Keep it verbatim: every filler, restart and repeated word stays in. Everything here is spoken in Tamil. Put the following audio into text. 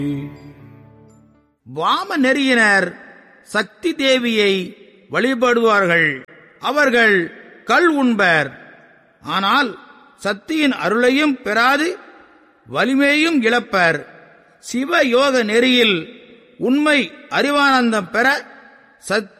வாம நெறியினர் சக்தி தேவியை வழிபடுவார்கள். அவர்கள் கள் உண்பர். ஆனால் சக்தியின் அருளையும் பெறாது வலிமையும் இழப்பர். சிவ யோக நெறியில் உண்மை அறிவானந்தம் பெற சக்தி